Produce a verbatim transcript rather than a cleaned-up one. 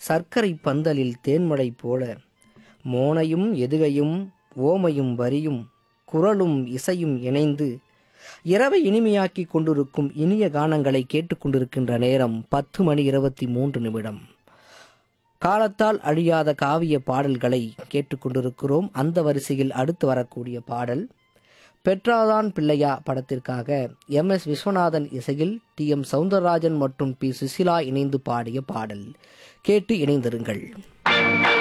சர்க்கரை பந்தலில் தேன்மழை போல மோனையும் எதுகையும் ஓமையும் வரியும் குரலும் இசையும் இணைந்து இரவை இனிமையாக்கி கொண்டிருக்கும் இனிய கானங்களை கேட்டுக்கொண்டிருக்கின்ற நேரம் பத்து மணி இருபத்தி மூன்று நிமிடம். காலத்தால் அழியாத காவிய பாடல்களை கேட்டுக்கொண்டிருக்கிறோம். அந்த வரிசையில் அடுத்து வரக்கூடிய பாடல் பெற்றாதான் பிள்ளையா படத்திற்காக எம் எஸ் விஸ்வநாதன் இசையில் டி எம் சௌந்தரராஜன் மற்றும் பி சுசிலா இணைந்து பாடிய பாடல். கேட்டு இணைந்திருங்கள்.